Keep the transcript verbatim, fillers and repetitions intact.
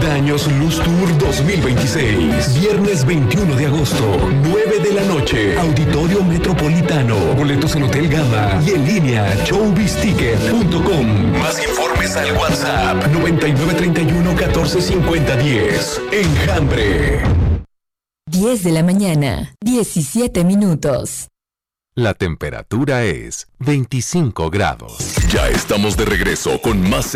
años Luz Tour dos mil veintiséis. Viernes veintiuno de agosto, nueve de la noche. Auditorio Metropolitano. Boletos en Hotel Gama y en línea showbiz ticket punto com. Más informes al WhatsApp noventa y nueve treinta y uno catorce cincuenta diez. Enjambre. diez de la mañana, diecisiete minutos. La temperatura es veinticinco grados. Ya estamos de regreso con más